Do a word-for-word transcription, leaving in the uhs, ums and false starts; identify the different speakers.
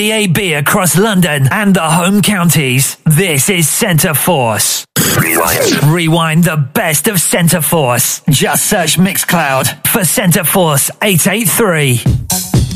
Speaker 1: D A B across London and the home counties. This is Centre Force. Rewind. Rewind the best of Centre Force. Just search Mixcloud for Centre Force eight eight three.